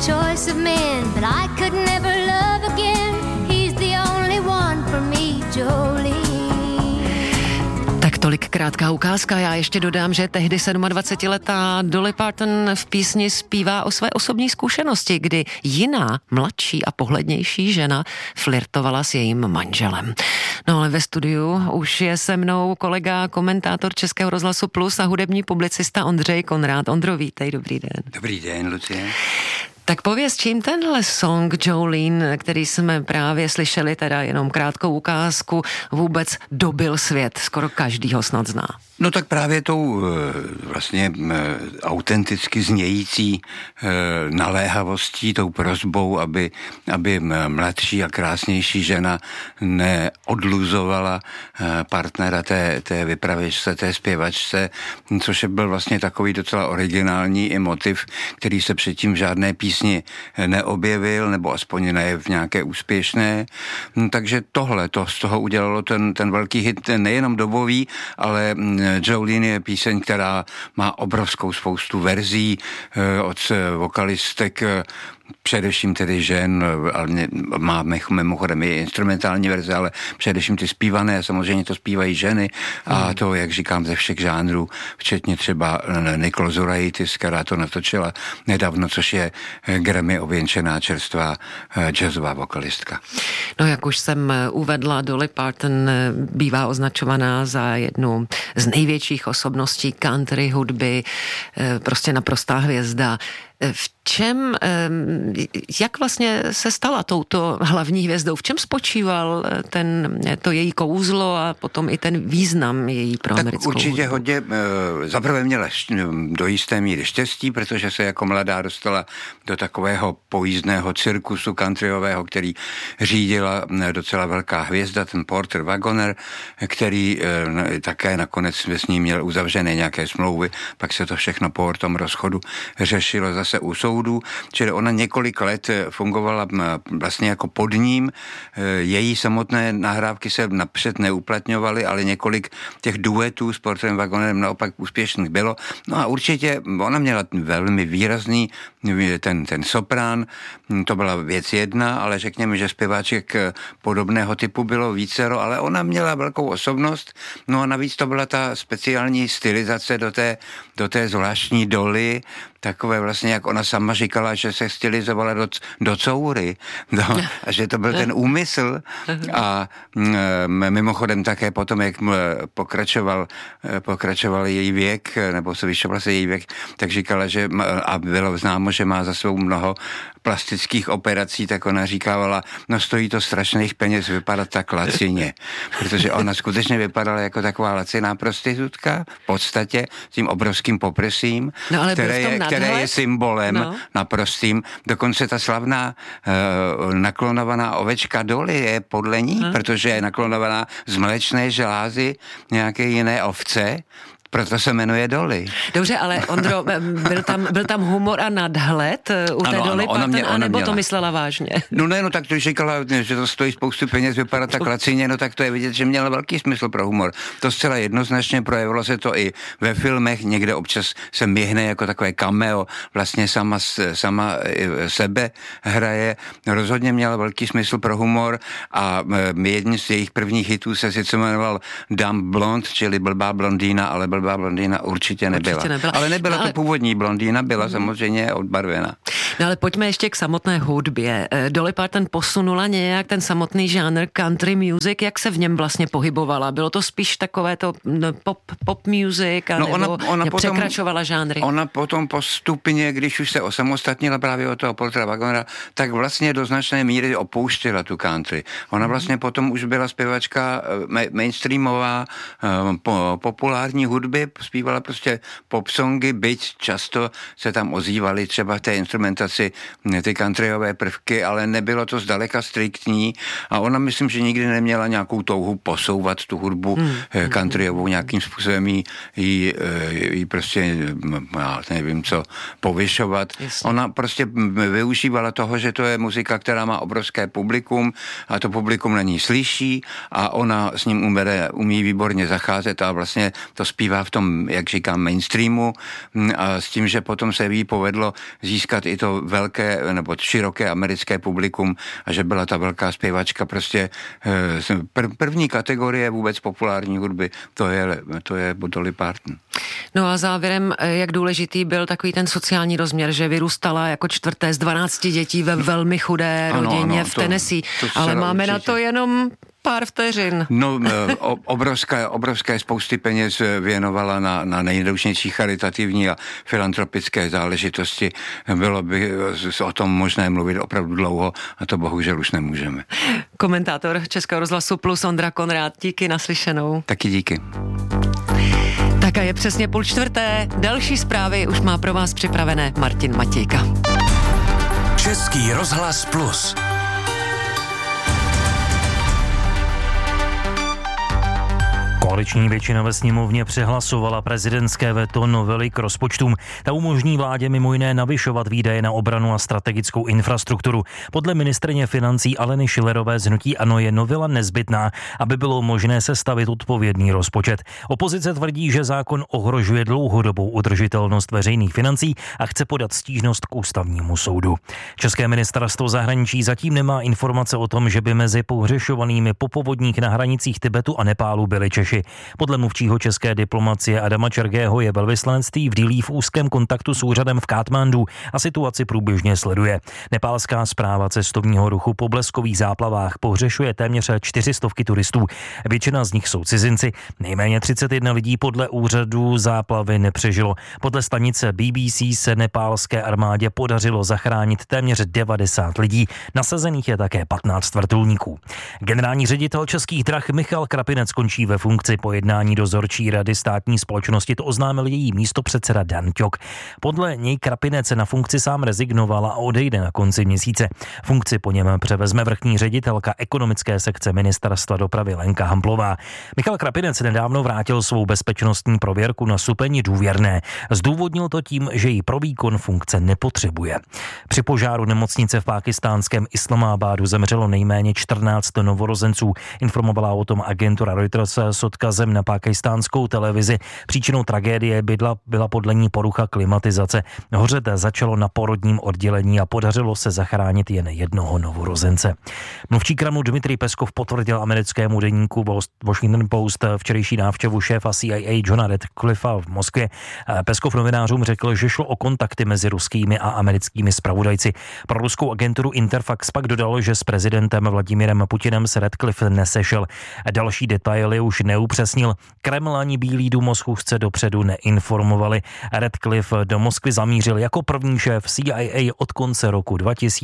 choice of men, but I could never love again. He's the only one for me, Jolene. Tak tolik krátká ukázka. Já ještě dodám, že tehdy 27letá Dolly Parton v písni zpívá o své osobní zkušenosti, kdy jiná, mladší a pohlednější žena flirtovala s jejím manželem. No ale ve studiu už je se mnou kolega, komentátor Českého rozhlasu Plus a hudební publicista Ondřej Konrád. Ondro, vítej, dobrý den. Dobrý den, Lucie. Tak pověz, čím tenhle song Jolene, který jsme právě slyšeli, teda jenom krátkou ukázku, vůbec dobil svět, skoro každý ho snad zná. No tak právě tou vlastně autenticky znějící naléhavostí, tou prosbou, aby mladší a krásnější žena neodluzovala partnera té vypravěčce, té zpěvačce, což byl vlastně takový docela originální i motiv, který se předtím v žádné písni neobjevil, nebo aspoň ne v nějaké úspěšné. Takže tohle, to z toho udělalo ten velký hit, nejenom dobový, ale Jolene je píseň, která má obrovskou spoustu verzí od vokalistek, především tedy žen, ale má mimochodem i instrumentální verze, ale především ty zpívané, samozřejmě to zpívají ženy a to, jak říkám, ze všech žánrů, včetně třeba Nicole Zuraitis, která to natočila nedávno, což je Grammy ověnčená čerstvá jazzová vokalistka. No jak už jsem uvedla, Dolly Parton bývá označovaná za jednu z největších osobností country hudby, prostě naprostá hvězda. V čem, jak vlastně se stala touto hlavní hvězdou? V čem spočíval to její kouzlo a potom i ten význam její pro americkou hudbu? Určitě hodně, zaprvé měla do jisté míry štěstí, protože se jako mladá dostala do takového pojízdného cirkusu countryového, který řídila docela velká hvězda, ten Porter Wagoner, který také nakonec s ním měl uzavřené nějaké smlouvy, pak se to všechno po tom rozchodu řešilo zase u soudu, čili ona několik let fungovala vlastně jako pod ním. Její samotné nahrávky se napřed neuplatňovaly, ale několik těch duetů s Porterem Wagonerem naopak úspěšných bylo. No a určitě ona měla velmi výrazný ten soprán, to byla věc jedna, ale řekněme, že zpěváček podobného typu bylo vícero, ale ona měla velkou osobnost, no a navíc to byla ta speciální stylizace do té zvláštní Dolly, takové vlastně, jak ona sama říkala, že se stylizovala do coury, a že to byl ten úmysl a mimochodem také potom, jak pokračoval její věk, nebo se vyšoval se její věk, tak říkala, že a bylo známo, že má za svou mnoho plastických operací, tak ona říkávala, no stojí to strašných peněz vypadat tak lacině, protože ona skutečně vypadala jako taková laciná prostitutka, v podstatě s tím obrovským poprsím, no, které je symbolem naprostým. Dokonce ta slavná naklonovaná ovečka Dolly je podle ní, protože je naklonovaná z mléčné žlázy nějaké jiné ovce, proto se jmenuje Dolly. Dobře, ale Ondro, byl tam humor a nadhled u té Dolly Parton, anebo to myslela vážně? No ne, no tak to říkala, že to stojí spoustu peněz, vypadá tak lacině, no tak to je vidět, že měla velký smysl pro humor. To zcela jednoznačně projevilo se to i ve filmech, někde občas se myhne jako takové cameo, vlastně sama sebe hraje. Rozhodně měla velký smysl pro humor a jedním z jejich prvních hitů se sice jmenoval Dumb Blonde, čili blbá blondýna, ale blbá blondýna určitě nebyla. Ale nebyla to původní blondýna, byla samozřejmě odbarvená. No ale pojďme ještě k samotné hudbě. Dolly Parton posunula nějak ten samotný žánr country music, jak se v něm vlastně pohybovala? Bylo to spíš takové to pop music, nebo ona překračovala žánry? Ona potom postupně, když už se osamostatnila právě od toho Portera Wagonera, tak vlastně do značné míry opouštěla tu country. Ona vlastně potom už byla zpěvačka mainstreamová, populární hudby, zpívala prostě pop songy, byť často se tam ozývaly třeba v té instrumentaci ty countryové prvky, ale nebylo to zdaleka striktní a ona myslím, že nikdy neměla nějakou touhu posouvat tu hudbu countryovou nějakým způsobem jí prostě, já nevím co, povyšovat. Jasně. Ona prostě využívala toho, že to je muzika, která má obrovské publikum a to publikum na ní slyší a ona s ním umí výborně zacházet a vlastně to zpívá v tom, jak říkám, mainstreamu a s tím, že potom se jí povedlo získat i to to velké nebo široké americké publikum a že byla ta velká zpěvačka prostě první kategorie vůbec populární hudby, to je Dolly Parton. No a závěrem, jak důležitý byl takový ten sociální rozměr, že vyrůstala jako čtvrté z 12 dětí ve velmi chudé rodině v Tennessee, ale máme určitě na to jenom pár vteřin. No, obrovské spousty peněz věnovala na nejrůznější charitativní a filantropické záležitosti. Bylo by o tom možné mluvit opravdu dlouho a to bohužel už nemůžeme. Komentátor Českého rozhlasu Plus Ondra Konrád, díky, naslyšenou. Taky díky. Tak a je přesně 3:30. Další zprávy už má pro vás připravené Martin Matějka. Český rozhlas Plus. Koaliční většina ve sněmovně přehlasovala prezidentské veto novely k rozpočtům. Ta umožní vládě mimo jiné navyšovat výdaje na obranu a strategickou infrastrukturu. Podle ministryně financí Aleny Schillerové z hnutí ANO je novela nezbytná, aby bylo možné sestavit odpovědný rozpočet. Opozice tvrdí, že zákon ohrožuje dlouhodobou udržitelnost veřejných financí a chce podat stížnost k ústavnímu soudu. České ministerstvo zahraničí zatím nemá informace o tom, že by mezi pohřešovanými po povodních na hranicích Tibetu a Nepálu byli Češi. Podle mluvčího české diplomacie Adama Čergého je velvyslanectví v Dillí v úzkém kontaktu s úřadem v Katmandu a situaci průběžně sleduje. Nepálská správa cestovního ruchu po bleskových záplavách pohřešuje téměř 400 turistů. Většina z nich jsou cizinci. Nejméně 31 lidí podle úřadu záplavy nepřežilo. Podle stanice BBC se nepálské armádě podařilo zachránit téměř 90 lidí. Nasazených je také 15 vrtulníků. Generální ředitel Českých drah Michal Krapinec končí ve funkci po jednání dozorčí rady státní společnosti, to oznámil její místopředseda Dan Ťok. Podle něj Krapinec na funkci sám rezignoval a odejde na konci měsíce. Funkci po něm převezme vrchní ředitelka ekonomické sekce Ministerstva dopravy Lenka Hamplová. Michal Krapinec nedávno vrátil svou bezpečnostní prověrku na stupeň důvěrné. Zdůvodnil to tím, že ji pro výkon funkce nepotřebuje. Při požáru nemocnice v pákistánském Islamabadu zemřelo nejméně 14 novorozenců. Informovala o tom agentura Reuters s odkazem na pákistánskou televizi. Příčinou tragédie byla podle ní porucha klimatizace. Hořet začalo na porodním oddělení a podařilo se zachránit jen jednoho novorozence. Mluvčí Kremlu Dmitrij Peskov potvrdil americkému deníku Washington Post včerejší návštěvu šéfa CIA Johna Radcliffa v Moskvě. Peskov novinářům řekl, že šlo o kontakty mezi ruskými a americkými zpravodajci. Pro ruskou agenturu Interfax pak dodal, že s prezidentem Vladimirem Putinem se Radcliffe nesešel. Další detaily už neupřesnil. Kreml ani Bílý dům o schůzce dopředu neinformovali. Radcliffe do Moskvy zamířil jako první šéf CIA od konce roku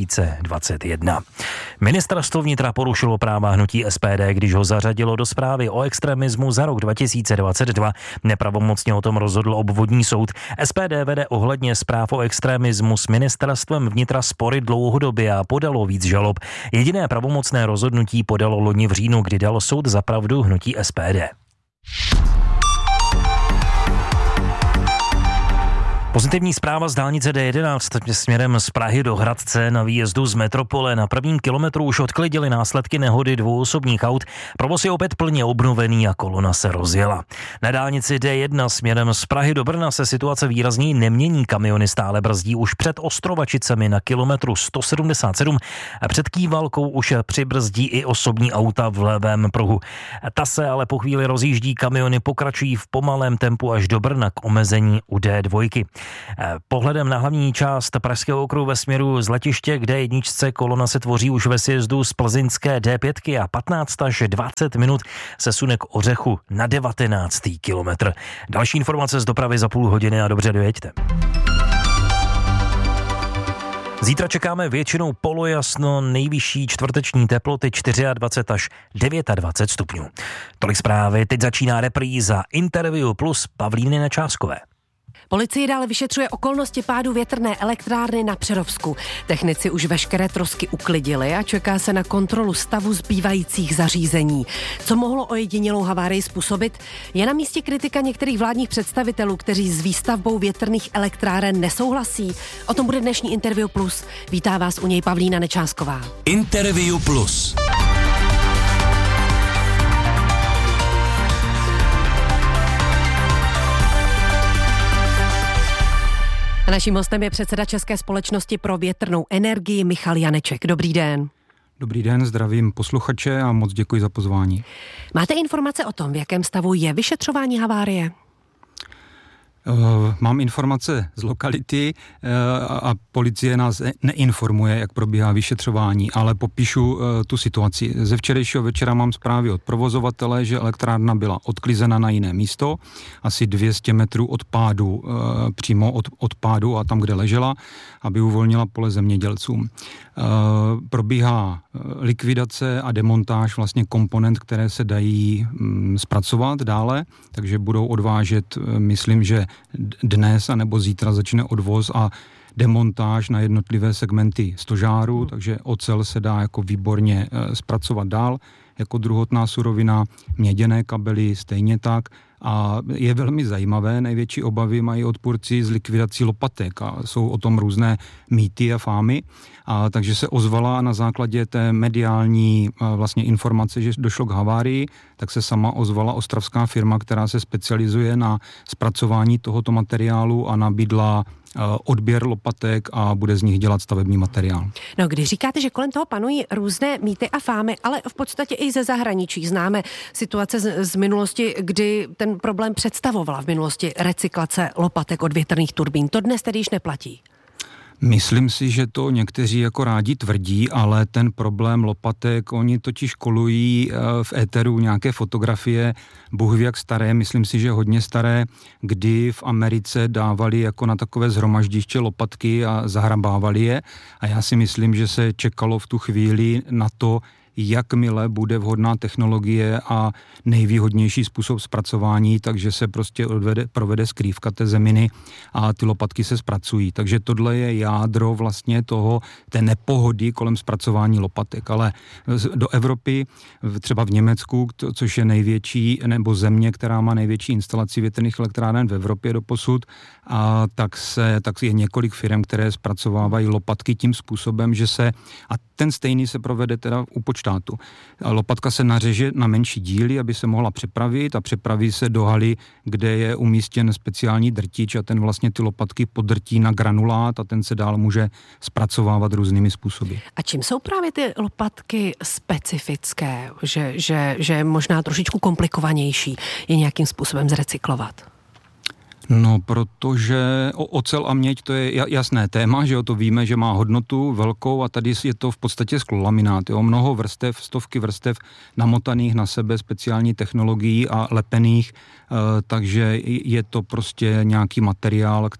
2021. Ministerstvo vnitra porušilo práva hnutí SPD, když ho zařadilo do zprávy o extremismu za rok 2022. Nepravomocně o tom rozhodl obvodní soud. SPD vede ohledně zpráv o extremismu s ministerstvem vnitra spory dlouhodobě a podalo víc žalob. Jediné pravomocné rozhodnutí podalo loni v říjnu, kdy dal soud za pravdu hnutí SPD. Pozitivní zpráva z dálnice D11 směrem z Prahy do Hradce na výjezdu z metropole. Na prvním kilometru už odklidili následky nehody dvou osobních aut. Provoz je opět plně obnovený a kolona se rozjela. Na dálnici D1 směrem z Prahy do Brna se situace výrazněji nemění. Kamiony stále brzdí už před Ostrovačicemi na kilometru 177 a před Kývalkou už přibrzdí i osobní auta v levém pruhu. Ta se ale po chvíli rozjíždí, kamiony pokračují v pomalém tempu až do Brna k omezení u D2. Pohledem na hlavní část Pražského okruhu ve směru z letiště k D1 kolona se tvoří už ve sjezdu z plzeňské D5 a 15 až 20 minut se sune k Ořechu na 19. kilometr. Další informace z dopravy za půl hodiny a dobře dojeďte. Zítra čekáme většinou polojasno, nejvyšší čtvrteční teploty 24 až 29 stupňů. Tolik zprávy, teď začíná repríza Interview plus Pavlíny Nečáskové. Policie dále vyšetřuje okolnosti pádu větrné elektrárny na Přerovsku. Technici už veškeré trosky uklidili a čeká se na kontrolu stavu zbývajících zařízení. Co mohlo ojedinělou havárii způsobit? Je na místě kritika některých vládních představitelů, kteří s výstavbou větrných elektráren nesouhlasí. O tom bude dnešní Interview plus. Vítá vás u něj Pavlína Nečásková. Interview plus. A naším hostem je předseda České společnosti pro větrnou energii Michal Janeček. Dobrý den. Dobrý den, zdravím posluchače a moc děkuji za pozvání. Máte informace o tom, v jakém stavu je vyšetřování havárie? Mám informace z lokality a policie nás neinformuje, jak probíhá vyšetřování, ale popíšu tu situaci. Ze včerejšího večera mám zprávy od provozovatele, že elektrárna byla odklizena na jiné místo, asi 200 metrů od pádu, přímo od pádu a tam, kde ležela, aby uvolnila pole zemědělcům. Probíhá likvidace a demontáž vlastně komponent, které se dají zpracovat dále, takže budou odvážet, myslím, že dnes anebo zítra začne odvoz a demontáž na jednotlivé segmenty stožáru, takže ocel se dá jako výborně zpracovat dál, jako druhotná surovina, měděné kabely stejně tak. A je velmi zajímavé, největší obavy mají odpůrci z likvidací lopatek a jsou o tom různé mýty a fámy. A takže se ozvala na základě té mediální vlastně informace, že došlo k havárii, tak se sama ozvala ostravská firma, která se specializuje na zpracování tohoto materiálu a nabídla odběr lopatek a bude z nich dělat stavební materiál. No, když říkáte, že kolem toho panují různé mýty a fámy, ale v podstatě i ze zahraničí známe situace z minulosti, kdy ten problém představovala v minulosti recyklace lopatek od větrných turbín. To dnes tedy již neplatí. Myslím si, že to někteří jako rádi tvrdí, ale ten problém lopatek, oni totiž kolují v éteru nějaké fotografie, Bůh ví jak staré, myslím si, že hodně staré, kdy v Americe dávali jako na takové zhromaždiště lopatky a zahrabávali je a já si myslím, že se čekalo v tu chvíli na to, jakmile bude vhodná technologie a nejvýhodnější způsob zpracování, takže se prostě provede skrývka té zeminy a ty lopatky se zpracují. Takže tohle je jádro vlastně té nepohody kolem zpracování lopatek. Ale do Evropy, třeba v Německu, což je největší, nebo země, která má největší instalaci větrných elektráren v Evropě doposud, a tak je několik firm, které zpracovávají lopatky tím způsobem, že a ten stejný se provede teda u počtátu. Lopatka se nařeže na menší díly, aby se mohla přepravit a přepraví se do haly, kde je umístěn speciální drtič a ten vlastně ty lopatky podrtí na granulát a ten se dál může zpracovávat různými způsoby. A čím jsou právě ty lopatky specifické, že možná trošičku komplikovanější je nějakým způsobem zrecyklovat? No, protože ocel a měď to je jasné téma, že to víme, že má hodnotu velkou a tady je to v podstatě sklolaminát, mnoho vrstev, stovky vrstev namotaných na sebe speciální technologií a lepených, takže je to prostě nějaký materiál,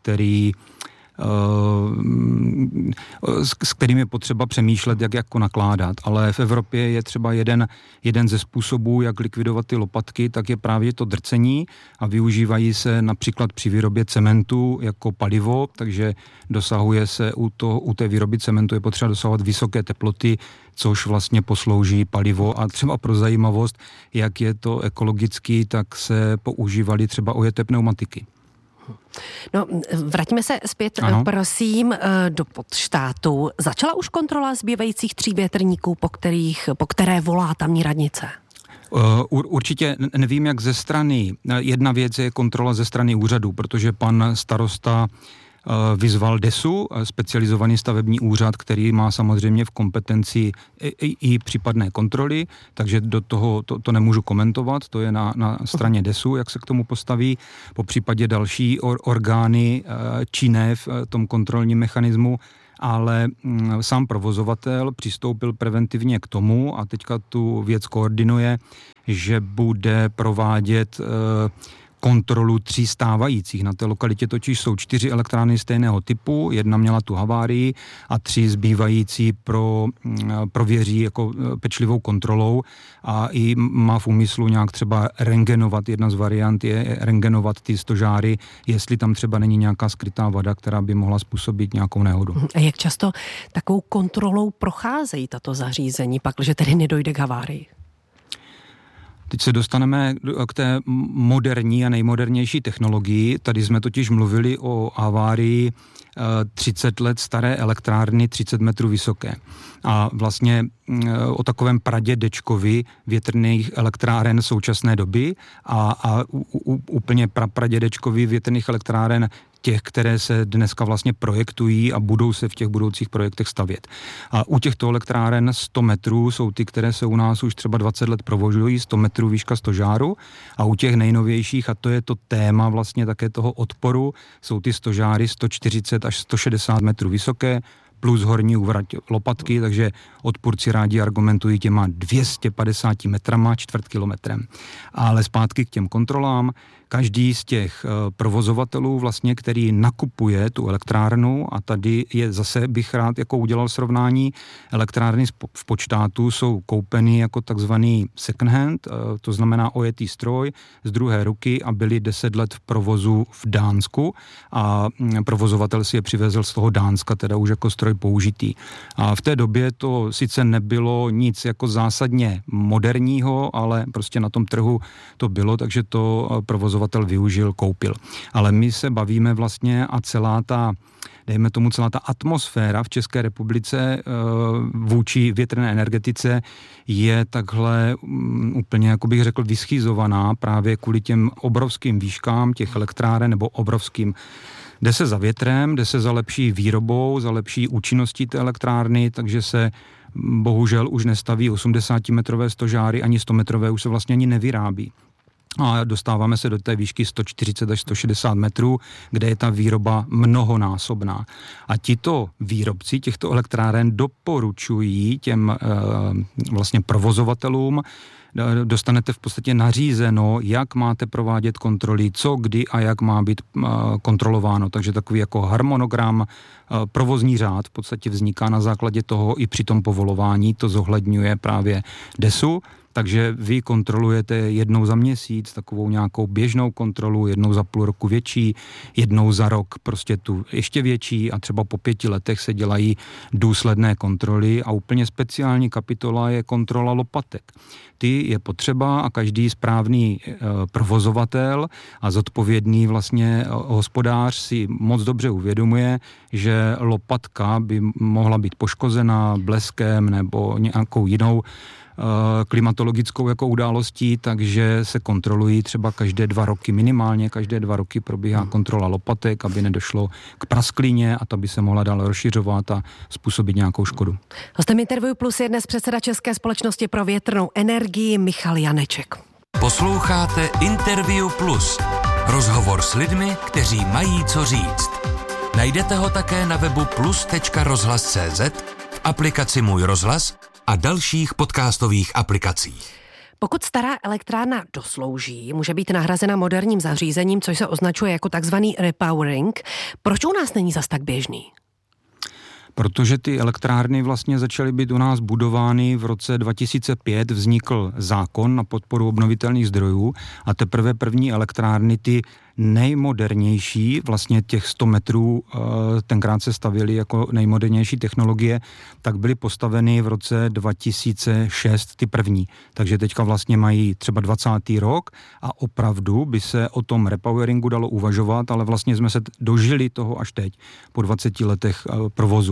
s kterým je potřeba přemýšlet, jak jako nakládat. Ale v Evropě je třeba jeden ze způsobů, jak likvidovat ty lopatky, tak je právě to drcení a využívají se například při výrobě cementu jako palivo, takže dosahuje se u té výroby cementu je potřeba dosahovat vysoké teploty, což vlastně poslouží palivo a třeba pro zajímavost, jak je to ekologický, tak se používaly třeba ojeté pneumatiky. No, vraťme se zpět, prosím, do Podštátu. Začala už kontrola zbývajících 3 větrníků, po které volá tamní radnice? Určitě nevím, jak ze strany. Jedna věc je kontrola ze strany úřadu, protože pan starosta vyzval DESu, specializovaný stavební úřad, který má samozřejmě v kompetenci i případné kontroly, takže do toho to nemůžu komentovat, to je na straně DESu, jak se k tomu postaví, po případě další orgány činné v tom kontrolním mechanismu, ale sám provozovatel přistoupil preventivně k tomu a teďka tu věc koordinuje, že bude provádět kontrolu 3 stávajících. Na té lokalitě totiž jsou 4 elektrárny stejného typu, jedna měla tu havárii a 3 zbývající prověří jako pečlivou kontrolou a i má v úmyslu nějak třeba rentgenovat, jedna z variant je rentgenovat ty stožáry, jestli tam třeba není nějaká skrytá vada, která by mohla způsobit nějakou nehodu. A jak často takovou kontrolou procházejí tato zařízení, pakliže tedy nedojde k havárii? Teď se dostaneme k té moderní a nejmodernější technologii. Tady jsme totiž mluvili o havárii 30 let staré elektrárny, 30 metrů vysoké. A vlastně o takovém pradědečkovi větrných elektráren současné doby a úplně pradědečkovi větrných elektráren těch, které se dneska vlastně projektují a budou se v těch budoucích projektech stavět. A u těchto elektráren 100 metrů jsou ty, které se u nás už třeba 20 let provozují, 100 metrů výška stožáru, a u těch nejnovějších, a to je to téma vlastně také toho odporu, jsou ty stožáry 140 až 160 metrů vysoké, plus horní úvrať lopatky, takže odpůrci rádi argumentují těma 250 metrama, čtvrt kilometrem. Ale zpátky k těm kontrolám. Každý z těch provozovatelů vlastně, který nakupuje tu elektrárnu, a tady je zase bych rád jako udělal srovnání, elektrárny v počtátu jsou koupeny jako takzvaný second hand, to znamená ojetý stroj z druhé ruky a byly 10 let v provozu v Dánsku a provozovatel si je přivezl z toho Dánska, teda už jako stroj použitý. A v té době to sice nebylo nic jako zásadně moderního, ale prostě na tom trhu to bylo, takže to provozovatel využil, koupil. Ale my se bavíme vlastně a celá ta atmosféra v České republice vůči větrné energetice je takhle úplně, jako bych řekl, vyschýzovaná právě kvůli těm obrovským výškám těch elektráren nebo obrovským. Jde se za větrem, jde se za lepší výrobou, za lepší účinností té elektrárny, takže se bohužel už nestaví 80-metrové stožáry, ani 100-metrové už se vlastně ani nevyrábí. A dostáváme se do té výšky 140 až 160 metrů, kde je ta výroba mnohonásobná. A tito výrobci těchto elektráren doporučují těm vlastně provozovatelům, dostanete v podstatě nařízeno, jak máte provádět kontroly, co, kdy a jak má být kontrolováno. Takže takový jako harmonogram, provozní řád v podstatě vzniká na základě toho i při tom povolování, to zohledňuje právě DESu. Takže vy kontrolujete jednou za měsíc takovou nějakou běžnou kontrolu, jednou za půl roku větší, jednou za rok prostě tu ještě větší a třeba po 5 letech se dělají důsledné kontroly a úplně speciální kapitola je kontrola lopatek. Ty je potřeba a každý správný provozovatel a zodpovědný vlastně hospodář si moc dobře uvědomuje, že lopatka by mohla být poškozena bleskem nebo nějakou jinou klimatologickou jako událostí, takže se kontrolují třeba každé 2 roky, minimálně každé 2 roky probíhá kontrola lopatek, aby nedošlo k prasklině a ta by se mohla dál rozšiřovat a způsobit nějakou škodu. Hostem Interview Plus je dnes předseda České společnosti pro větrnou energii Michal Janeček. Posloucháte Interview Plus. Rozhovor s lidmi, kteří mají co říct. Najdete ho také na webu plus.rozhlas.cz, v aplikaci Můj rozhlas a dalších podcastových aplikacích. Pokud stará elektrárna doslouží, může být nahrazena moderním zařízením, což se označuje jako takzvaný repowering. Proč u nás není zas tak běžný? Protože ty elektrárny vlastně začaly být u nás budovány v roce 2005, vznikl zákon na podporu obnovitelných zdrojů a teprve první elektrárny, ty nejmodernější, vlastně těch 100 metrů tenkrát se stavěly jako nejmodernější technologie, tak byly postaveny v roce 2006 ty první. Takže teďka vlastně mají třeba 20. rok a opravdu by se o tom repoweringu dalo uvažovat, ale vlastně jsme se dožili toho až teď, po 20 letech provozu.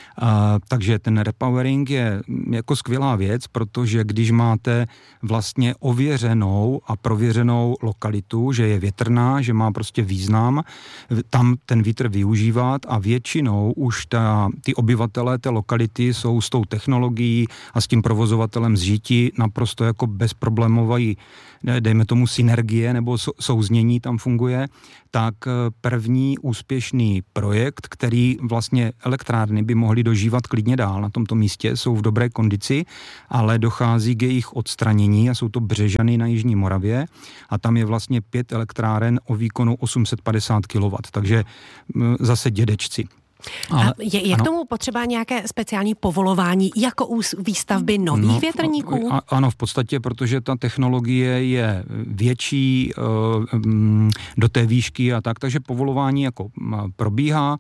Takže ten repowering je jako skvělá věc, protože když máte vlastně ověřenou a prověřenou lokalitu, že je větrná, že má prostě význam, tam ten vítr využívat a většinou už ty obyvatelé té lokality jsou s tou technologií a s tím provozovatelem zžití naprosto jako bezproblémový, dejme tomu synergie nebo souznění tam funguje, tak první úspěšný projekt, který vlastně elektrárny by mohly dožívat klidně dál na tomto místě, jsou v dobré kondici, ale dochází k jejich odstranění a jsou to Břežany na Jižní Moravě a tam je vlastně 5 elektráren o výkonu 850 kW, takže zase dědečci. Je k tomu potřeba nějaké speciální povolování jako u výstavby nových větrníků? Ano, v podstatě, protože ta technologie je větší do té výšky a tak, takže povolování jako probíhá.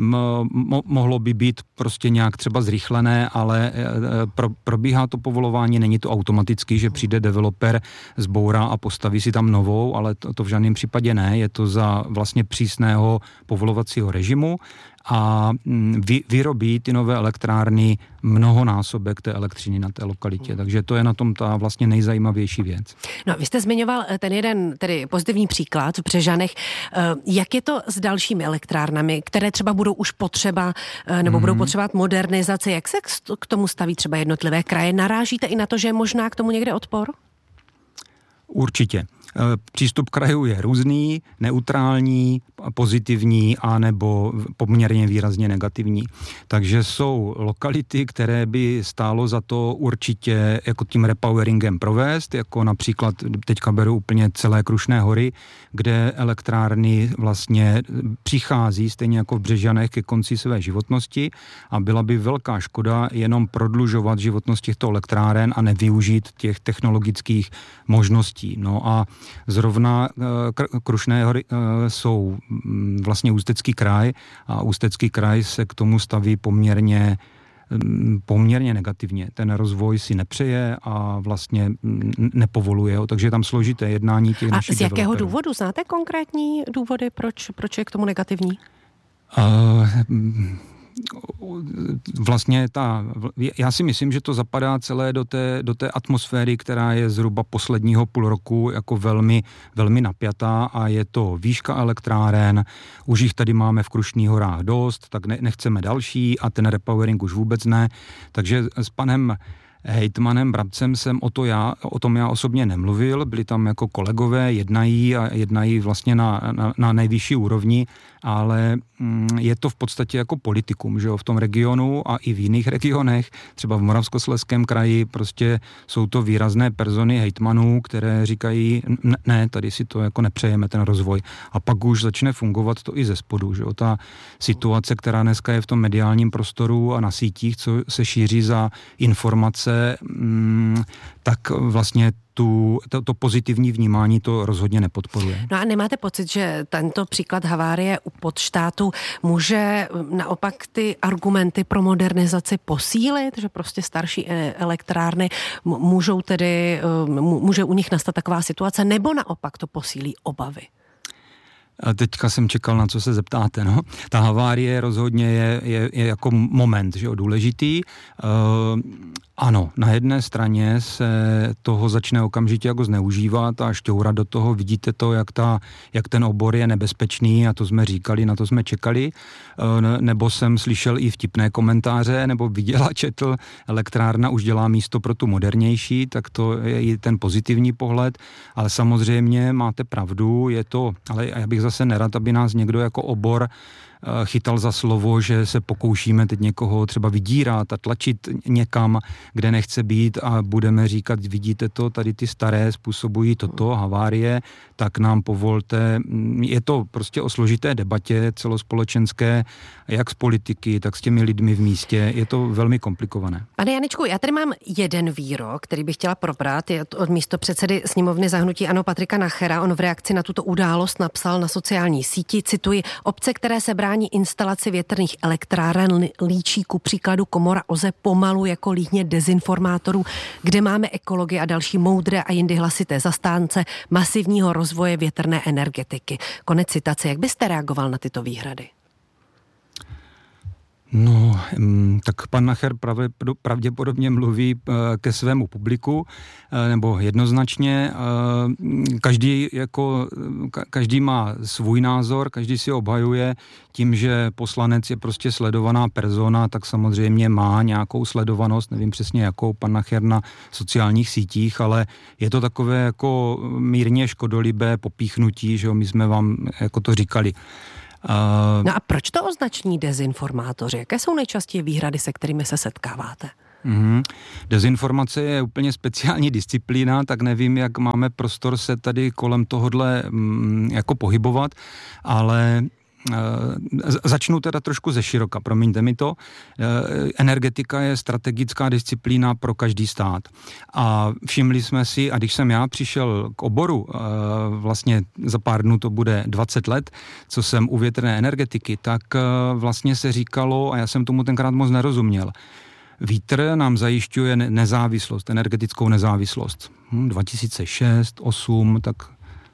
Mohlo by být prostě nějak třeba zrychlené, ale probíhá to povolování, není to automaticky, že přijde developer, zbourá a postaví si tam novou, ale to v žádném případě ne, je to za vlastně přísného povolovacího režimu a vyrobí ty nové elektrárny mnohonásobek té elektřiny na té lokalitě. Takže to je na tom ta vlastně nejzajímavější věc. No, vy jste zmiňoval ten jeden tedy pozitivní příklad v Břežanech. Jak je to s dalšími elektrárnami, které třeba budou už potřeba nebo budou potřebovat modernizaci? Jak se k tomu staví třeba jednotlivé kraje? Narážíte i na to, že je možná k tomu někde odpor? Určitě. Přístup krajů je různý, neutrální, pozitivní a nebo poměrně výrazně negativní. Takže jsou lokality, které by stálo za to určitě jako tím repoweringem provést, jako například teďka beru úplně celé Krušné hory, kde elektrárny vlastně přichází stejně jako v Břežanech ke konci své životnosti a byla by velká škoda jenom prodlužovat životnost těchto elektráren a nevyužít těch technologických možností. No a zrovna Krušné hory jsou vlastně Ústecký kraj a Ústecký kraj se k tomu staví poměrně negativně. Ten rozvoj si nepřeje a vlastně nepovoluje ho, takže je tam složité jednání těch našich developerů. A z jakého důvodu? Znáte konkrétní důvody, proč je k tomu negativní? Vlastně já si myslím, že to zapadá celé do té atmosféry, která je zhruba posledního půl roku jako velmi, velmi napjatá a je to výška elektráren, už jich tady máme v Krušných horách dost, tak nechceme další a ten repowering už vůbec ne, takže s panem hejtmanem Brabcem jsem o tom já osobně nemluvil, byli tam jako kolegové, jednají vlastně na nejvyšší úrovni, ale je to v podstatě jako politikum, že jo, v tom regionu a i v jiných regionech, třeba v Moravskoslezském kraji, prostě jsou to výrazné persony hejtmanů, které říkají, ne, tady si to jako nepřejeme, ten rozvoj. A pak už začne fungovat to i ze spodu, že jo, ta situace, která dneska je v tom mediálním prostoru a na sítích, co se šíří za informace, tak vlastně to pozitivní vnímání to rozhodně nepodporuje. No a nemáte pocit, že tento příklad havárie u Podštátu může naopak ty argumenty pro modernizaci posílit, že prostě starší elektrárny může u nich nastat taková situace, nebo naopak to posílí obavy? A teďka jsem čekal, na co se zeptáte. No. Ta havárie rozhodně je jako moment, že jo, důležitý. Ano, na jedné straně se toho začne okamžitě jako zneužívat a šťourat do toho. Vidíte to, jak ten obor je nebezpečný a to jsme říkali, na to jsme čekali. Nebo jsem slyšel i vtipné komentáře, nebo viděla, četl, elektrárna už dělá místo pro tu modernější, tak to je i ten pozitivní pohled. Ale samozřejmě máte pravdu, je to, ale já bych zase nerad, aby nás někdo jako obor chytal za slovo, že se pokoušíme teď někoho třeba vydírat a tlačit někam, kde nechce být a budeme říkat, vidíte to, tady ty staré způsobují toto, havárie, tak nám povolte. Je to prostě o složité debatě celospolečenské, jak s politiky, tak s těmi lidmi v místě. Je to velmi komplikované. Pane Janečku, já tady mám jeden výrok, který bych chtěla probrat, je od místopředsedy sněmovny za hnutí ANO Patrika Nachera. On v reakci na tuto událost napsal na sociální síti, cituji, obce, které se brání instalaci větrných elektráren, líčí ku příkladu Komora OZE pomalu jako líhně dezinformátorů, kde máme ekology a další moudré a jindy hlasité zastánce masivního rozvoje větrné energetiky. Konec citace. Jak byste reagoval na tyto výhrady? No, tak pan Nacher pravděpodobně mluví ke svému publiku, nebo jednoznačně. Každý má svůj názor, každý si obhajuje tím, že poslanec je prostě sledovaná persona, tak samozřejmě má nějakou sledovanost, nevím přesně jakou, pan Nacher na sociálních sítích, ale je to takové jako mírně škodolibé popíchnutí, že jo, my jsme vám jako to říkali. No a proč to označení dezinformátoři? Jaké jsou nejčastěji výhrady, se kterými se setkáváte? Dezinformace je úplně speciální disciplína, tak nevím, jak máme prostor se tady kolem tohodle jako pohybovat, ale začnu teda trošku ze široka, promiňte mi to. Energetika je strategická disciplína pro každý stát. A všimli jsme si, a když jsem já přišel k oboru, vlastně za pár dnů to bude 20 let, co jsem u větrné energetiky, tak vlastně se říkalo, a já jsem tomu tenkrát moc nerozuměl, vítr nám zajišťuje nezávislost, energetickou nezávislost. 2006, 2008, tak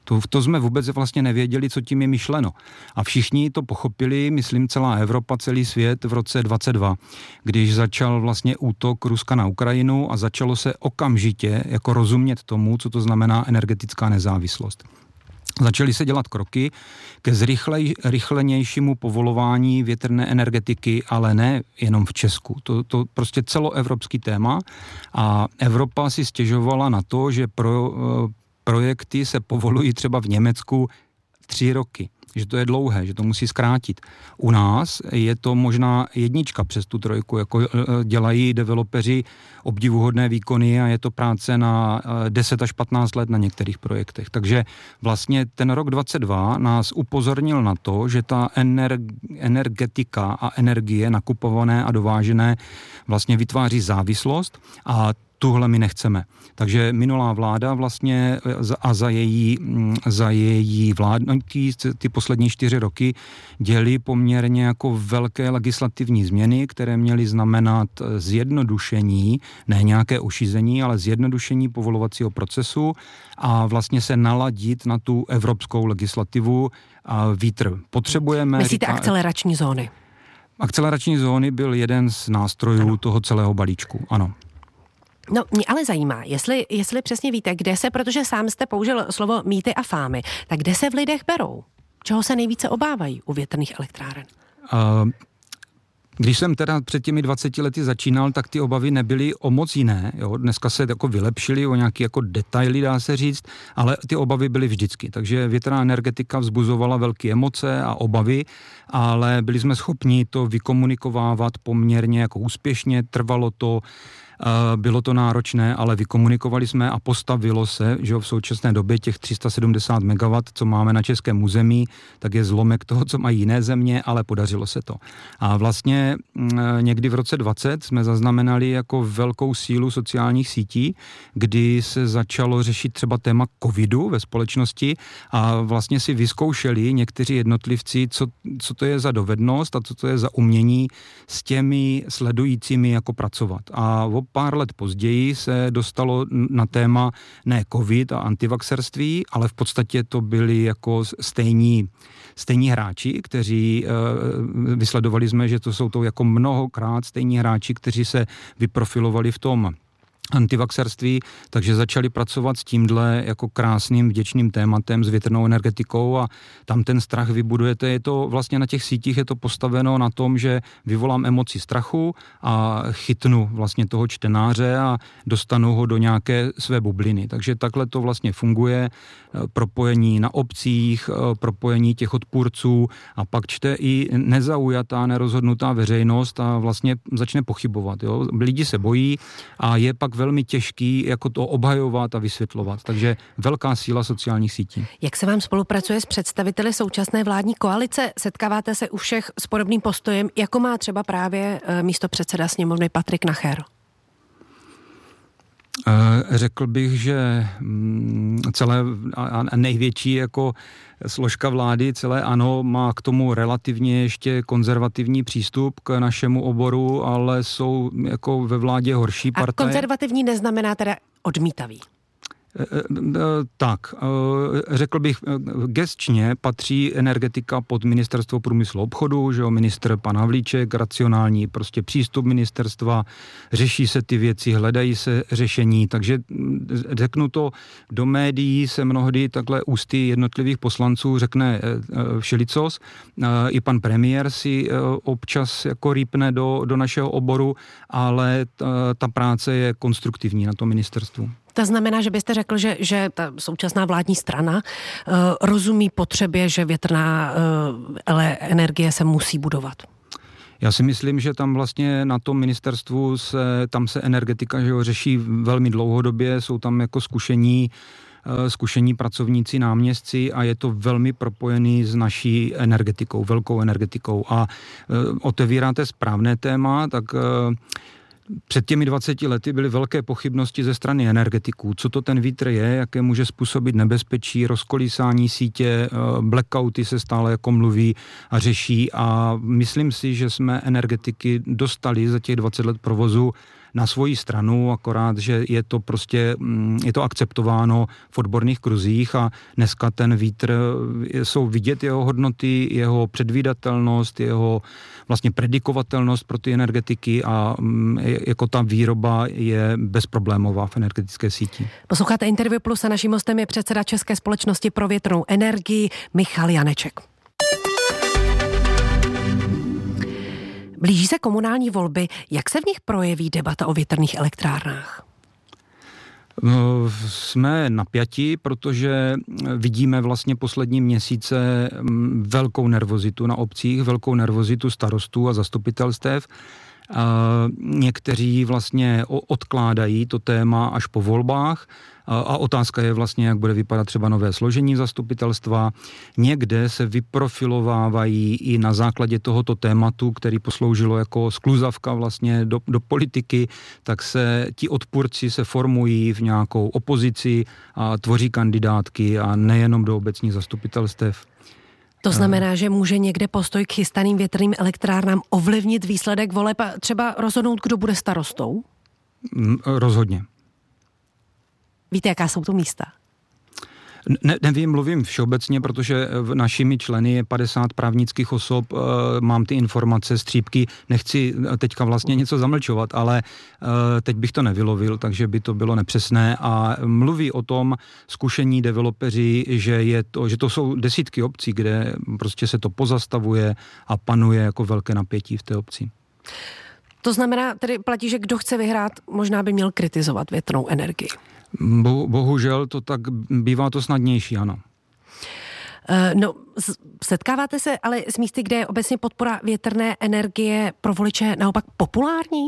To jsme vůbec vlastně nevěděli, co tím je myšleno. A všichni to pochopili, myslím celá Evropa, celý svět v roce 2022, když začal vlastně útok Ruska na Ukrajinu a začalo se okamžitě jako rozumět tomu, co to znamená energetická nezávislost. Začaly se dělat kroky ke zrychlenějšímu povolování větrné energetiky, ale ne jenom v Česku. To prostě celoevropský téma a Evropa si stěžovala na to, že projekty se povolují třeba v Německu 3 roky. Že to je dlouhé, že to musí zkrátit. U nás je to možná 1 přes tu 3, jako dělají developeři obdivuhodné výkony a je to práce na 10 až 15 let na některých projektech. Takže vlastně ten rok 2022 nás upozornil na to, že ta energetika a energie nakupované a dovážené vlastně vytváří závislost a tuhle my nechceme. Takže minulá vláda vlastně a za její vládnutí ty poslední 4 roky děly poměrně jako velké legislativní změny, které měly znamenat zjednodušení, ne nějaké ošizení, ale zjednodušení povolovacího procesu a vlastně se naladit na tu evropskou legislativu a vítr. Potřebujeme... Myslíte akcelerační zóny? Akcelerační zóny byl jeden z nástrojů toho celého balíčku, ano. No, mě ale zajímá, jestli přesně víte, kde se, protože sám jste použil slovo mýty a fámy, tak kde se v lidech berou? Čeho se nejvíce obávají u větrných elektráren? Když jsem teda před těmi 20 lety začínal, tak ty obavy nebyly o moc jiné. Jo? Dneska se jako vylepšily o nějaké jako detaily, dá se říct, ale ty obavy byly vždycky. Takže větrná energetika vzbuzovala velké emoce a obavy, ale byli jsme schopni to vykomunikovávat poměrně jako úspěšně, trvalo to, bylo to náročné, ale vykomunikovali jsme a postavilo se, že v současné době těch 370 MW, co máme na českém území, tak je zlomek toho, co mají jiné země, ale podařilo se to. A vlastně někdy v roce 20 jsme zaznamenali jako velkou sílu sociálních sítí, kdy se začalo řešit třeba téma covidu ve společnosti a vlastně si vyzkoušeli někteří jednotlivci, co to je za dovednost a co to je za umění s těmi sledujícími jako pracovat. A o pár let později se dostalo na téma ne covid a antivaxerství, ale v podstatě to byli jako stejní hráči, kteří vysledovali jsme, že to jsou to jako mnohokrát stejní hráči, kteří se vyprofilovali v tom antivaxerství, takže začali pracovat s tímhle jako krásným, vděčným tématem s větrnou energetikou a tam ten strach vybudujete. Je to vlastně na těch sítích je to postaveno na tom, že vyvolám emoci strachu a chytnu vlastně toho čtenáře a dostanu ho do nějaké své bubliny. Takže takhle to vlastně funguje. Propojení na obcích, propojení těch odpůrců a pak čte i nezaujatá, nerozhodnutá veřejnost a vlastně začne pochybovat. Jo? Lidi se bojí a je pak velmi těžký jako to obhajovat a vysvětlovat. Takže velká síla sociálních sítí. Jak se vám spolupracuje s představiteli současné vládní koalice? Setkáváte se u všech s podobným postojem, jako má třeba právě místopředseda sněmovny Patrik Nacher? Řekl bych, že celé a největší jako složka vlády, celé ANO, má k tomu relativně ještě konzervativní přístup k našemu oboru, ale jsou jako ve vládě horší partaje. A konzervativní neznamená teda odmítavý? Tak, řekl bych, gesčně patří energetika pod ministerstvo průmyslu a obchodu, že jo, ministr pan Havlíček, racionální prostě přístup ministerstva, řeší se ty věci, hledají se řešení, takže řeknu to, do médií se mnohdy takhle ústy jednotlivých poslanců řekne všelicos, i pan premiér si občas jako rýpne do našeho oboru, ale ta práce je konstruktivní na tom ministerstvu. To znamená, že byste řekl, že ta současná vládní strana rozumí potřebě, že větrná energie se musí budovat? Já si myslím, že tam vlastně na tom ministerstvu tam se energetika řeší velmi dlouhodobě, jsou tam jako zkušení pracovníci, náměstci a je to velmi propojený s naší energetikou, velkou energetikou. A otevíráte správné téma, tak před těmi 20 lety byly velké pochybnosti ze strany energetiků. Co to ten vítr je, jaké může způsobit nebezpečí, rozkolísání sítě, blackouty se stále jako mluví a řeší a myslím si, že jsme energetiky dostali za těch 20 let provozu na svoji stranu, akorát, že je to akceptováno v odborných kruzích a dneska ten vítr, jsou vidět jeho hodnoty, jeho předvídatelnost, jeho vlastně predikovatelnost pro ty energetiky a jako ta výroba je bezproblémová v energetické síti. Posloucháte Interview Plus a naším hostem je předseda České společnosti pro větrnou energii Michal Janeček. Blíží se komunální volby. Jak se v nich projeví debata o větrných elektrárnách? Jsme napjatí, protože vidíme vlastně poslední měsíce velkou nervozitu na obcích, velkou nervozitu starostů a zastupitelstev. Někteří vlastně odkládají to téma až po volbách a otázka je vlastně, jak bude vypadat třeba nové složení zastupitelstva. Někde se vyprofilovávají i na základě tohoto tématu, který posloužilo jako skluzavka vlastně do politiky, tak se ti odpůrci se formují v nějakou opozici a tvoří kandidátky a nejenom do obecních zastupitelstev. To znamená, že může někde postoj k chystaným větrným elektrárnám ovlivnit výsledek voleb a třeba rozhodnout, kdo bude starostou? Rozhodně. Víte, jaká jsou to místa? Nevím, mluvím všeobecně, protože našimi členy je 50 právnických osob, mám ty informace, střípky, nechci teďka vlastně něco zamlčovat, ale teď bych to nevylovil, takže by to bylo nepřesné a mluví o tom zkušení developeři, že to jsou desítky obcí, kde prostě se to pozastavuje a panuje jako velké napětí v té obci. To znamená, tedy platí, že kdo chce vyhrát, možná by měl kritizovat větrnou energii. Bohužel to tak bývá to snadnější, ano. Setkáváte se ale s místy, kde je obecně podpora větrné energie pro voliče naopak populární?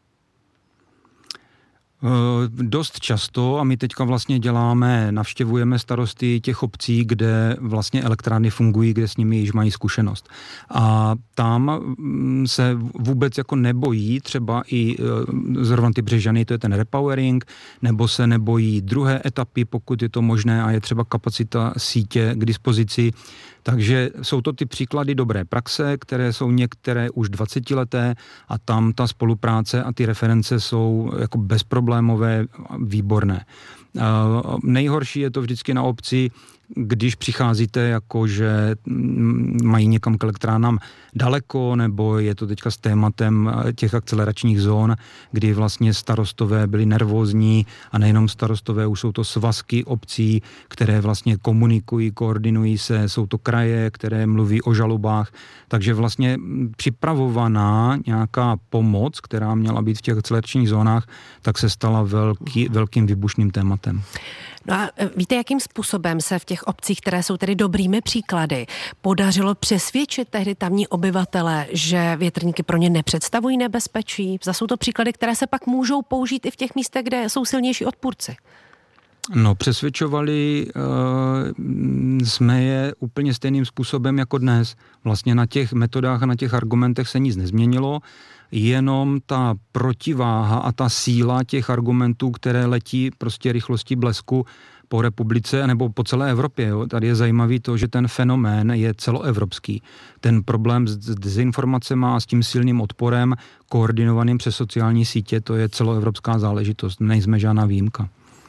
Dost často a my teďka vlastně navštěvujeme starosty těch obcí, kde vlastně elektrárny fungují, kde s nimi již mají zkušenost. A tam se vůbec jako nebojí třeba i zrovna ty Břežany, to je ten repowering, nebo se nebojí druhé etapy, pokud je to možné a je třeba kapacita sítě k dispozici. Takže jsou to ty příklady dobré praxe, které jsou některé už 20leté a tam ta spolupráce a ty reference jsou jako bezproblémové, výborné. Nejhorší je to vždycky na obci, když přicházíte jako, že mají někam k elektrárnám daleko, nebo je to teďka s tématem těch akceleračních zón, kdy vlastně starostové byli nervózní a nejenom starostové, už jsou to svazky obcí, které vlastně komunikují, koordinují se, jsou to kraje, které mluví o žalobách, takže vlastně připravovaná nějaká pomoc, která měla být v těch akceleračních zónách, tak se stala velkým výbušným tématem. No a víte, jakým způsobem se v těch obcích, které jsou tedy dobrými příklady, podařilo přesvědčit tehdy tamní obyvatele, že větrníky pro ně nepředstavují nebezpečí? Zda jsou to příklady, které se pak můžou použít i v těch místech, kde jsou silnější odpůrci? No, přesvědčovali jsme je úplně stejným způsobem jako dnes. Vlastně na těch metodách a na těch argumentech se nic nezměnilo, jenom ta protiváha a ta síla těch argumentů, které letí prostě rychlostí blesku po republice nebo po celé Evropě. Jo. Tady je zajímavý to, že ten fenomén je celoevropský. Ten problém s dezinformacemi a s tím silným odporem koordinovaným přes sociální sítě, to je celoevropská záležitost. Nejsme žádná výjimka.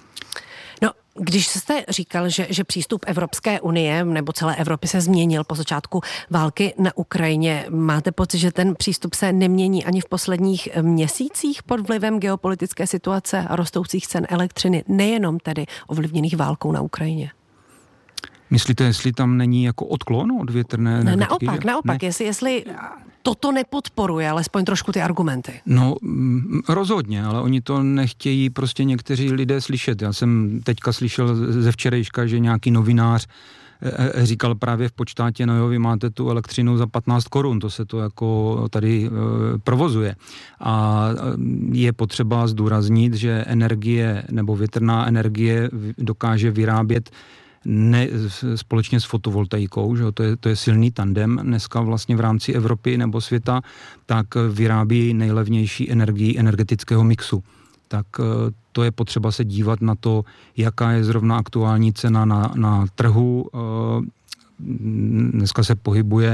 Když jste říkal, že přístup Evropské unie nebo celé Evropy se změnil po začátku války na Ukrajině, máte pocit, že ten přístup se nemění ani v posledních měsících pod vlivem geopolitické situace a rostoucích cen elektřiny, nejenom tedy ovlivněných válkou na Ukrajině? Myslíte, jestli tam není jako odklon od větrné energetiky? Naopak, jestli toto nepodporuje alespoň trošku ty argumenty. No, rozhodně, ale oni to nechtějí prostě někteří lidé slyšet. Já jsem teďka slyšel ze včerejška, že nějaký novinář říkal právě v počtátě, no jo, vy máte tu elektřinu za 15 korun, to se to jako tady provozuje. A je potřeba zdůraznit, že energie nebo větrná energie dokáže vyrábět společně s fotovoltaikou, že to je silný tandem dneska vlastně v rámci Evropy nebo světa, tak vyrábí nejlevnější energii energetického mixu. Tak to je potřeba se dívat na to, jaká je zrovna aktuální cena na trhu. Dneska se pohybuje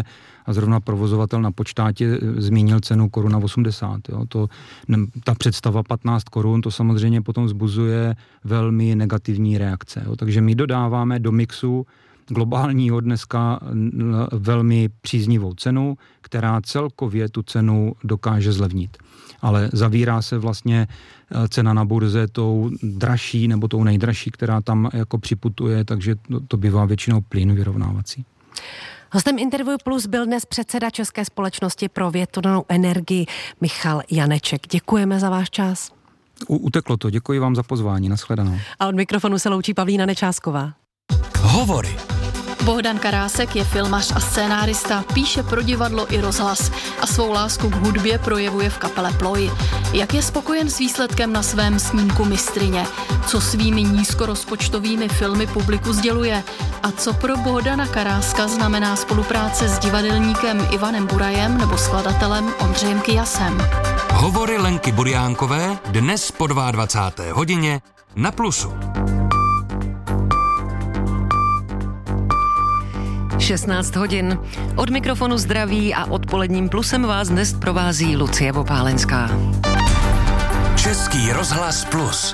a zrovna provozovatel na počtátě zmínil cenu koruna 80. Jo. Ta představa 15 korun, to samozřejmě potom vzbuzuje velmi negativní reakce. Jo. Takže my dodáváme do mixu globálního dneska velmi příznivou cenu, která celkově tu cenu dokáže zlevnit. Ale zavírá se vlastně cena na burze tou dražší nebo tou nejdražší, která tam jako připutuje, takže to bývá většinou plyn vyrovnávací. Hostem Interview Plus byl dnes předseda České společnosti pro větrnou energii Michal Janeček. Děkujeme za váš čas. Uteklo to, děkuji vám za pozvání, nashledanou. A od mikrofonu se loučí Pavlína Nečásková. Hovory. Bohdan Karásek je filmař a scénárista, píše pro divadlo i rozhlas a svou lásku k hudbě projevuje v kapele Ploj. Jak je spokojen s výsledkem na svém snímku Mistryně? Co svými nízkorozpočtovými filmy publiku sděluje? A co pro Bohdana Karáska znamená spolupráce s divadelníkem Ivanem Burajem nebo skladatelem Ondřejem Kyjasem? Hovory Lenky Burjánkové dnes po 22. hodině na Plusu. 16 hodin. Od mikrofonu zdraví a odpoledním Plusem vás dnes provází Lucie Vopálenská. Český rozhlas Plus.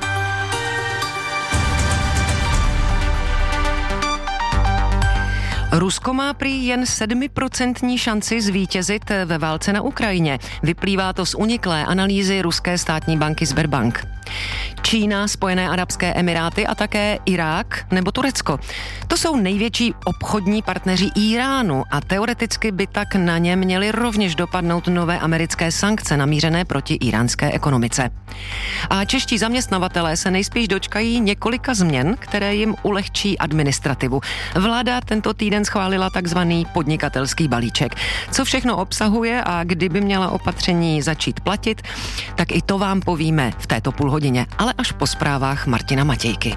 Rusko má prý jen 7% šanci zvítězit ve válce na Ukrajině. Vyplývá to z uniklé analýzy ruské státní banky Sberbank. Čína, Spojené arabské emiráty a také Irák nebo Turecko. To jsou největší obchodní partneři Iránu a teoreticky by tak na ně měly rovněž dopadnout nové americké sankce namířené proti iránské ekonomice. A čeští zaměstnavatelé se nejspíš dočkají několika změn, které jim ulehčí administrativu. Vláda tento týden schválila takzvaný podnikatelský balíček. Co všechno obsahuje a kdy by měla opatření začít platit, tak i to vám povíme v této půlhodině, ale až po zprávách Martina Matějky.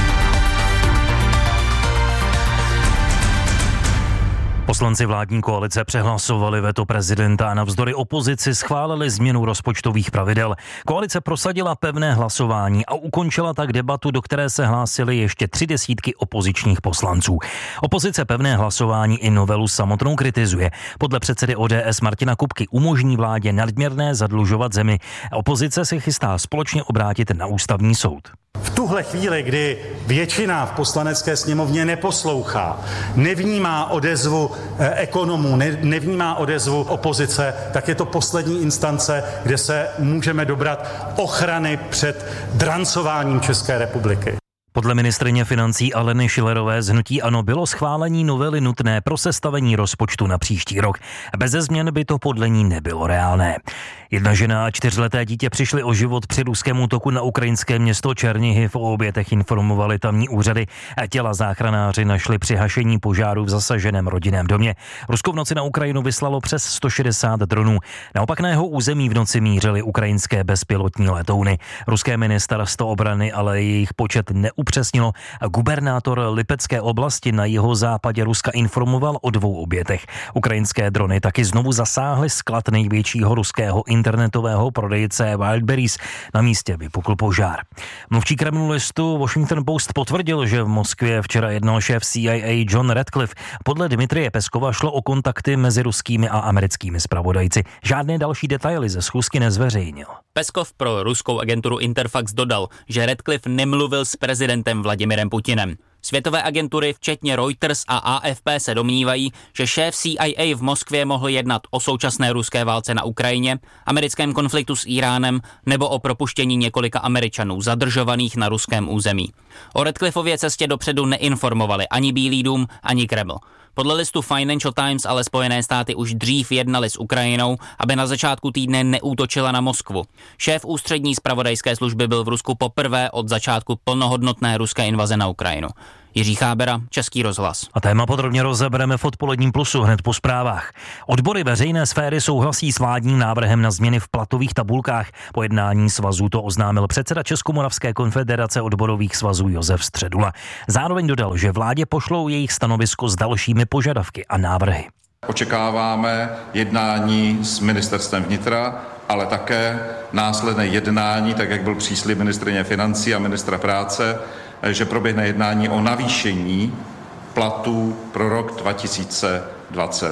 Poslanci vládní koalice přehlasovali veto prezidenta a navzdory opozici schválili změnu rozpočtových pravidel. Koalice prosadila pevné hlasování a ukončila tak debatu, do které se hlásily ještě 30 opozičních poslanců. Opozice pevné hlasování i novelu samotnou kritizuje. Podle předsedy ODS Martina Kupky umožní vládě nadměrné zadlužovat zemi. Opozice se chystá společně obrátit na ústavní soud. V tuhle chvíli, kdy většina v poslanecké sněmovně neposlouchá, nevnímá odezvu ekonomů, nevnímá odezvu opozice, tak je to poslední instance, kde se můžeme dobrat ochrany před drancováním České republiky. Podle ministryně financí Aleny Schillerové z hnutí ANO bylo schválení novely nutné pro sestavení rozpočtu na příští rok. Beze změn by to podle ní nebylo reálné. Jedna žena a 4leté dítě přišli o život při ruském útoku na ukrajinské město Černihiv. O obětech informovali tamní úřady. Těla záchranáři našli při hašení požáru v zasaženém rodinném domě. Rusko v noci na Ukrajinu vyslalo přes 160 dronů. Naopak na jeho území v noci mířily ukrajinské bezpilotní letouny. Ruské ministerstvo obrany ale jejich počet neupřesnilo. Gubernátor Lipecké oblasti na jihozápadě Ruska informoval o 2 obětech. Ukrajinské drony taky znovu zasáhly sklad největšího ruského internetového prodejce Wildberries. Na místě vypukl požár. Mluvčí Kremlu listu Washington Post potvrdil, že v Moskvě včera jednal šéf CIA John Ratcliffe. Podle Dmitrije Peskova šlo o kontakty mezi ruskými a americkými zpravodajci. Žádné další detaily ze schůzky nezveřejnil. Peskov pro ruskou agenturu Interfax dodal, že Ratcliffe nemluvil s prezidentem Vladimirem Putinem. Světové agentury, včetně Reuters a AFP, se domnívají, že šéf CIA v Moskvě mohl jednat o současné ruské válce na Ukrajině, americkém konfliktu s Iránem nebo o propuštění několika Američanů zadržovaných na ruském území. O Ratcliffově cestě dopředu neinformovali ani Bílý dům, ani Kreml. Podle listu Financial Times ale Spojené státy už dřív jednali s Ukrajinou, aby na začátku týdne neútočila na Moskvu. Šéf ústřední zpravodajské služby byl v Rusku poprvé od začátku plnohodnotné ruské invaze na Ukrajinu. Jiří Chábera, Český rozhlas. A téma podrobně rozebereme v odpoledním Plusu hned po zprávách. Odbory veřejné sféry souhlasí s vládním návrhem na změny v platových tabulkách. Po jednání svazů to oznámil předseda Českomoravské konfederace odborových svazů Josef Středula. Zároveň dodal, že vládě pošlou jejich stanovisko s dalšími požadavky a návrhy. Očekáváme jednání s ministerstvem vnitra, ale také následné jednání, tak jak byl příslib ministryně financí a ministra práce, že proběhne jednání o navýšení platů pro rok 2020.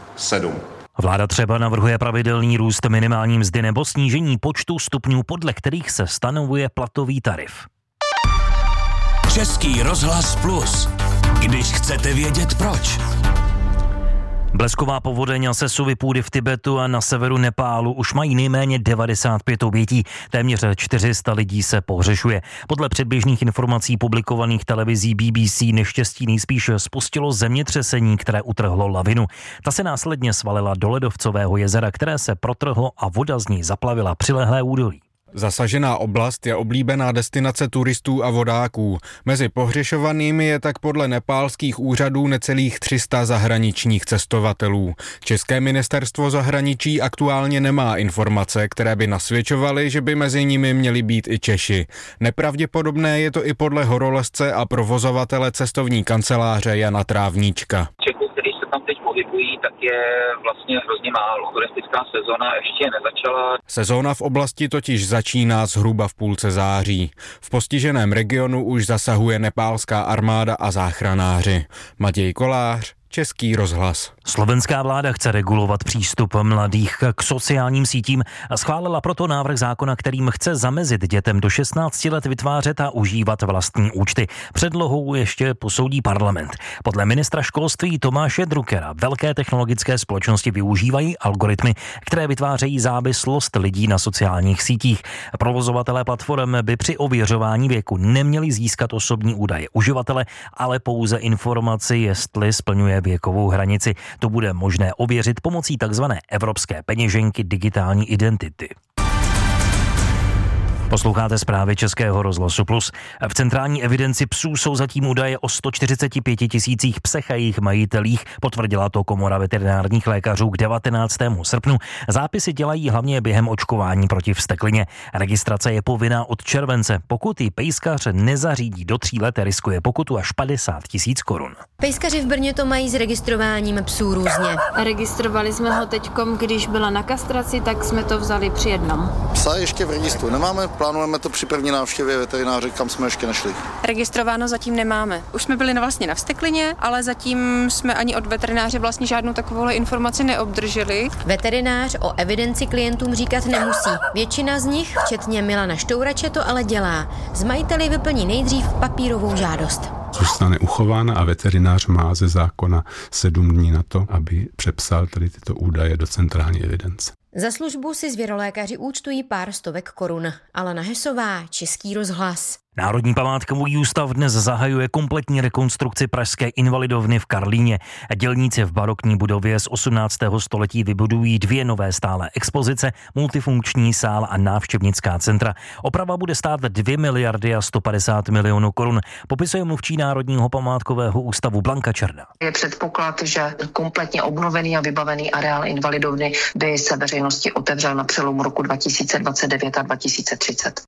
7. Vláda třeba navrhuje pravidelný růst minimální mzdy nebo snížení počtu stupňů, podle kterých se stanovuje platový tarif. Český rozhlas Plus. Když chcete vědět proč. Blesková povodeň a sesuvy půdy v Tibetu a na severu Nepálu už mají nejméně 95 obětí. Téměř 400 lidí se pohřešuje. Podle předběžných informací publikovaných televizí BBC neštěstí nejspíš spustilo zemětřesení, které utrhlo lavinu. Ta se následně svalila do ledovcového jezera, které se protrhlo a voda z něj zaplavila přilehlé údolí. Zasažená oblast je oblíbená destinace turistů a vodáků. Mezi pohřešovanými je tak podle nepálských úřadů necelých 300 zahraničních cestovatelů. České ministerstvo zahraničí aktuálně nemá informace, které by nasvědčovaly, že by mezi nimi měli být i Češi. Nepravděpodobné je to i podle horolezce a provozovatele cestovní kanceláře Jana Trávníčka. Tam teď pohybují, tak je vlastně hrozně málo. Turistická sezona ještě nezačala. Sezóna v oblasti totiž začíná zhruba v půlce září. V postiženém regionu už zasahuje nepálská armáda a záchranáři. Matěj Kolář, Český rozhlas. Slovenská vláda chce regulovat přístup mladých k sociálním sítím a schválila proto návrh zákona, kterým chce zamezit dětem do 16 let vytvářet a užívat vlastní účty. Předlohou ještě posoudí parlament. Podle ministra školství Tomáše Druckera velké technologické společnosti využívají algoritmy, které vytvářejí závislost lidí na sociálních sítích. Provozovatelé platform by při ověřování věku neměli získat osobní údaje uživatele, ale pouze informaci, jestli splňuje věkovou hranici. To bude možné ověřit pomocí takzvané evropské peněženky digitální identity. Posloucháte zprávy Českého rozhlasu Plus. V centrální evidenci psů jsou zatím údaje o 145 000 psech a jejich majitelích, potvrdila to Komora veterinárních lékařů k 19. srpnu. Zápisy dělají hlavně během očkování proti vzteklině. Registrace je povinná od července. Pokud ji pejskař nezařídí do 3 let, riskuje pokutu až 50 000 korun. Pejskaři v Brně to mají s registrováním psů různě. Registrovali jsme ho teďkom, když byla na kastraci, tak jsme to vzali při jednom. Psa ještě v registru nemáme, plánujeme to při první návštěvě veterináře, kam jsme ještě nešli. Registrováno zatím nemáme. Už jsme byli vlastně na vzteklině, ale zatím jsme ani od veterináře vlastně žádnou takovou informaci neobdrželi. Veterinář o evidenci klientům říkat nemusí. Většina z nich, včetně Milana Štourače, to ale dělá. Z majiteli vyplní nejdřív papírovou žádost. Zůstane uchována a veterinář má ze zákona 7 dní na to, aby přepsal tady tyto údaje do centrální evidence. Za službu si zvěrolékaři účtují pár stovek korun. Alena Hesová, Český rozhlas. Národní památkový ústav dnes zahajuje kompletní rekonstrukci pražské Invalidovny v Karlíně. Dělníci v barokní budově z 18. století vybudují 2 nové stálé expozice, multifunkční sál a návštěvnická centra. Oprava bude stát 2 miliardy a 150 milionů korun, popisuje mluvčí Národního památkového ústavu Blanka Černá. Je předpoklad, že kompletně obnovený a vybavený areál Invalidovny by se veřejnosti otevřel na přelomu roku 2029 a 2030.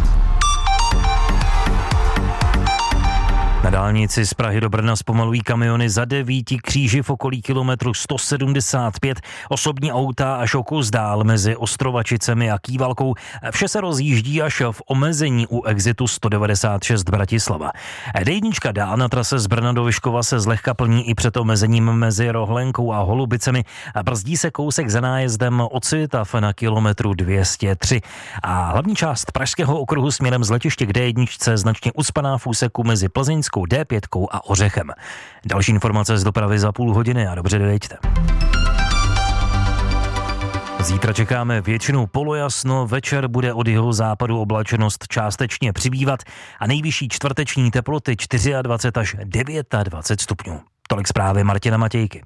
Na dálnici z Prahy do Brna zpomalují kamiony za 9 kříži v okolí kilometru 175, osobní auta až o kus dál mezi Ostrovačicemi a Kývalkou. Vše se rozjíždí až v omezení u exitu 196 Bratislava. D1 dál na trase z Brna do Vyškova se zlehka plní i před omezením mezi Rohlenkou a Holubicemi. Brzdí se kousek za nájezdem od Civitav na kilometru 203. A hlavní část pražského okruhu směrem z letiště k D1 značně ucpaná v úseku mezi Plzeňskou D5 a Ořechem. Další informace z dopravy za půl hodiny a dobře dojeďte. Zítra čekáme většinou polojasno, večer bude od jihozápadu oblačenost částečně přibývat a nejvyšší čtvrteční teploty 24 až 29 stupňů. Tolik zprávy Martina Matějky.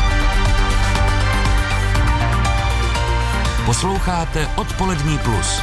Posloucháte Odpolední plus.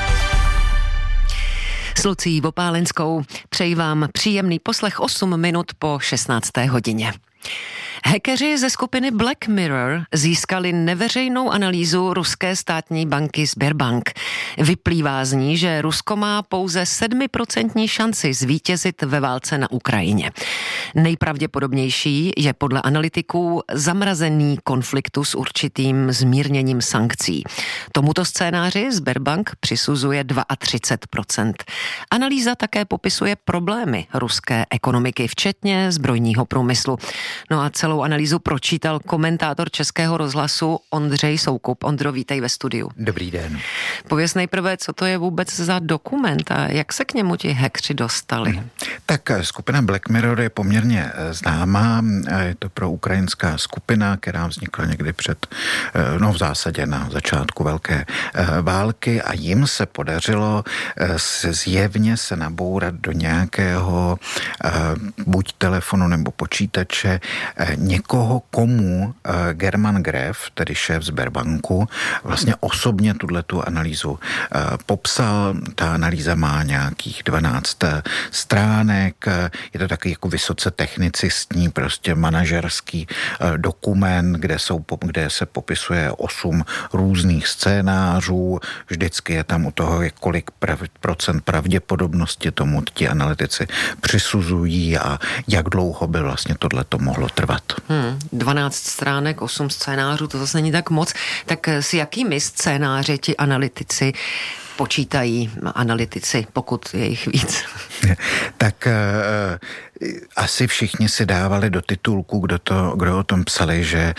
S Lucí Vopálenskou přeji vám příjemný poslech 8 minut po 16. hodině. Hackeři ze skupiny Black Mirror získali neveřejnou analýzu ruské státní banky Sberbank. Vyplývá z ní, že Rusko má pouze 7% šanci zvítězit ve válce na Ukrajině. Nejpravděpodobnější je podle analytiků zamrazený konfliktu s určitým zmírněním sankcí. Tomuto scénáři Sberbank přisuzuje 32%. Analýza také popisuje problémy ruské ekonomiky, včetně zbrojního průmyslu. No a celou celou analýzu pročítal komentátor Českého rozhlasu Ondřej Soukup. Ondro, vítej ve studiu. Dobrý den. Pověz nejprve, co to je vůbec za dokument a jak se k němu ti hackři dostali? Tak skupina Black Mirror je poměrně známá. Je to proukrajinská skupina, která vznikla někdy v zásadě na začátku velké války a jim se podařilo zjevně se nabourat do nějakého buď telefonu nebo počítače někoho, komu German Gref, tedy šéf Sberbanku, vlastně osobně tuhletu analýzu popsal. Ta analýza má nějakých 12 stránek. Je to taky jako vysoce technicistní, prostě manažerský dokument, kde se popisuje 8 různých scénářů. Vždycky je tam u toho, kolik procent pravděpodobnosti tomu ti analytici přisuzují a jak dlouho by vlastně tohleto mohlo trvat. 12 stránek, 8 scénářů, to zase není tak moc. Tak s jakými scénáři ti analytici počítají, pokud je jich víc? Tak asi všichni si dávali do titulku, kdo o tom psali, že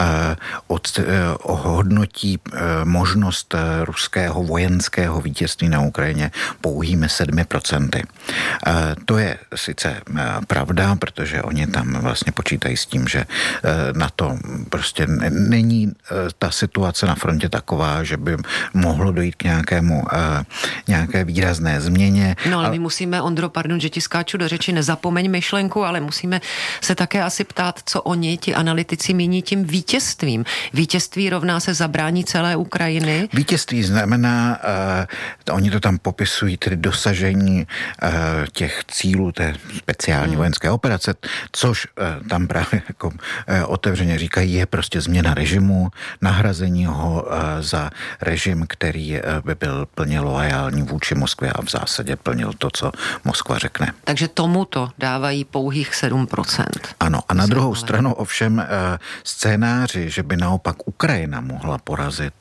hodnotí možnost ruského vojenského vítězství na Ukrajině pouhými 7%. To je sice pravda, protože oni tam vlastně počítají s tím, že na to prostě není ta situace na frontě taková, že by mohlo dojít k nějaké výrazné změně. No ale my musíme, Ondro, pardon, že ti skáču do řeči, nezapomeň myšlenku, ale musíme se také asi ptát, co oni, ti analytici, míní tím vítězstvím. Vítězství rovná se zabrání celé Ukrajiny? Vítězství znamená, oni to tam popisují, tedy dosažení těch cílů té speciální vojenské operace, což tam právě jako otevřeně říkají, je prostě změna režimu, nahrazení ho za režim, který by byl plně loajální vůči Moskvě a v zásadě plnil to, co Moskva řekne. Takže tomuto dávají pouhých 7%. Ano, a na druhou stranu ovšem scénáři, že by naopak Ukrajina mohla porazit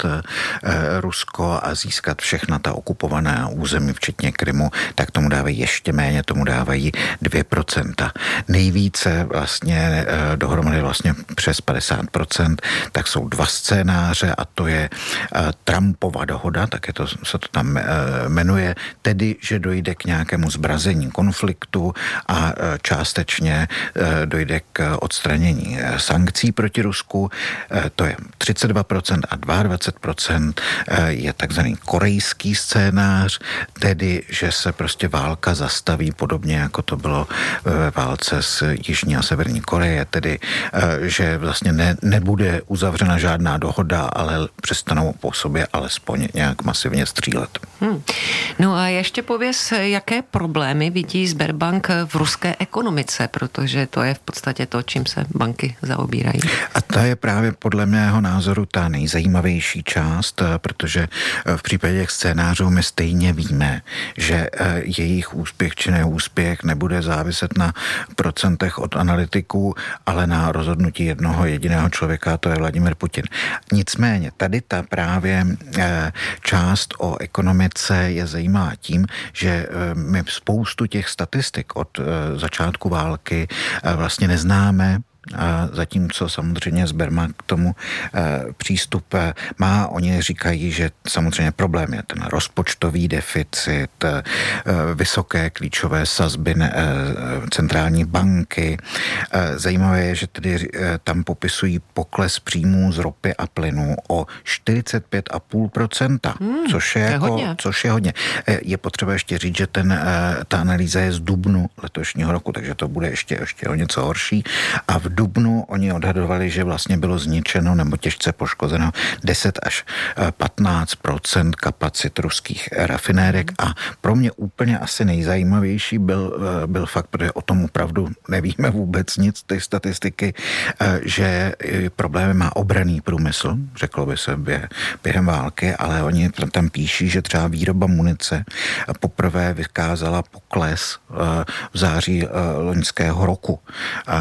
Rusko a získat všechna ta okupovaná území, včetně Krymu, tak tomu dávají ještě méně, tomu dávají 2%. Nejvíce vlastně dohromady vlastně přes 50%, tak jsou 2 scénáře a to je Trumpova dohoda, tak se to tam jmenuje, tedy, že dojde k nějakému zmrazení konfliktu a částečně dojde k odstranění sankcí proti Rusku. To je 32% a 22% je takzvaný korejský scénář, tedy, že se prostě válka zastaví podobně, jako to bylo ve válce s Jižní a Severní Koreje, tedy, že vlastně nebude uzavřena žádná dohoda, ale přestanou po sobě alespoň nějak masivně střílet. No a ještě pověz, jaké problémy vidí Sberbank v ruské ekonomice, protože to je v podstatě to, čím se banky zaobírají. A ta je právě podle mého názoru ta nejzajímavější část, protože v případě těch scénářů my stejně víme, že jejich úspěch či neúspěch nebude záviset na procentech od analytiků, ale na rozhodnutí jednoho jediného člověka, to je Vladimir Putin. Nicméně tady ta právě část o ekonomice je zajímavá tím, že my spoustu těch statistik od začátku války vlastně neznáme, a zatímco samozřejmě Sberbank k tomu přístup má. Oni říkají, že samozřejmě problém je ten rozpočtový deficit, vysoké klíčové sazby centrální banky. Zajímavé je, že tedy tam popisují pokles příjmů z ropy a plynu o 45,5%, což je hodně. Je potřeba ještě říct, že ta analýza je z dubnu letošního roku, takže to bude ještě o něco horší. A v dubnu oni odhadovali, že vlastně bylo zničeno nebo těžce poškozeno 10 až 15% kapacit ruských rafinérek a pro mě úplně asi nejzajímavější byl fakt, protože o tom opravdu nevíme vůbec nic, ty statistiky, že problémy má obranný průmysl, řeklo by se během války, ale oni tam píší, že třeba výroba munice poprvé vykázala pokles v září loňského roku.